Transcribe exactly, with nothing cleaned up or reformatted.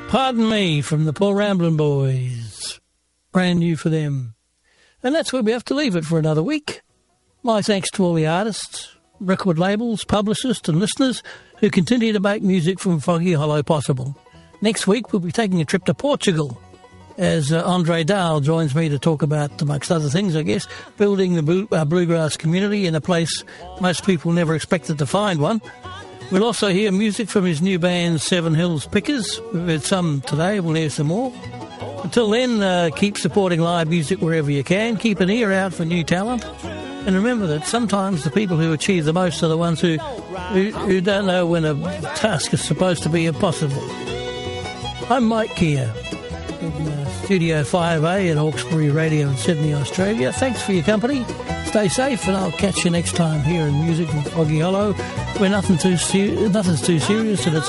Pardon Me from the Paul Ramblin' Boys. Brand new for them. And that's where we have to leave it for another week. My thanks to all the artists, record labels, publicists and listeners who continue to make music from Foggy Hollow possible. Next week we'll be taking a trip to Portugal as uh, Andre Dahl joins me to talk about, amongst other things, I guess, building the blue, uh, bluegrass community in a place most people never expected to find one. We'll also hear music from his new band, Seven Hills Pickers. We've heard some today, we'll hear some more. Until then, uh, keep supporting live music wherever you can. Keep an ear out for new talent. And remember that sometimes the people who achieve the most are the ones who, who, who don't know when a task is supposed to be impossible. I'm Mike Keir from uh, Studio five A at Hawkesbury Radio in Sydney, Australia. Thanks for your company. Stay safe, and I'll catch you next time here in Music from Foggy Hollow, where nothing too ser- nothing's too serious and it's